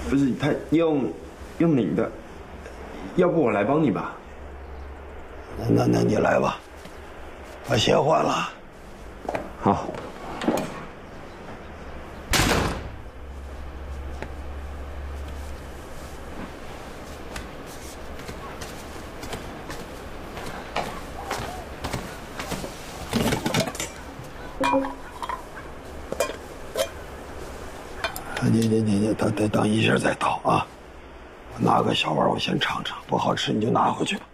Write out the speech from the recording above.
不是他用拧的，要不我来帮你吧？ 那你来吧，把鞋换了。 好。 你等一下再倒啊！拿个小碗我先尝尝，不好吃你就拿回去吧。